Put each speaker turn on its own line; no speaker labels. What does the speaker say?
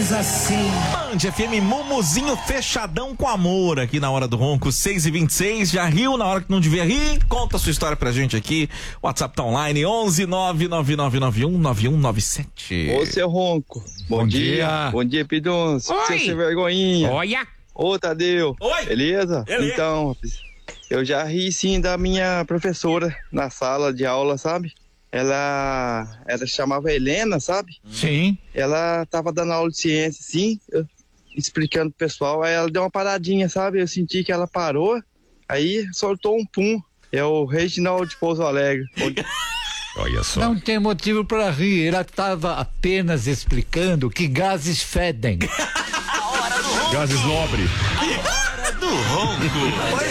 faz assim.
Band FM, Mumuzinho fechadão com amor aqui na Hora do Ronco, 6h26. Já riu na hora que não devia rir? Conta a sua história pra gente aqui. O WhatsApp tá online, 11 999919197.
Ô, seu Ronco. Bom dia. Bom dia, Pidoncio. Seu sem vergonhinha.
Olha.
Ô, Tadeu.
Oi.
Beleza?
Beleza.
Então, eu já ri sim da minha professora na sala de aula, sabe? Ela chamava Helena, sabe?
Sim.
Ela tava dando aula de ciência, sim, explicando pro pessoal. Aí ela deu uma paradinha, sabe? Eu senti que ela parou, aí soltou um pum. É o Reginaldo de Pouso Alegre.
Olha só.
Não tem motivo para rir, ela estava apenas explicando que gases fedem.
Gases nobre.
Hora do Ronco.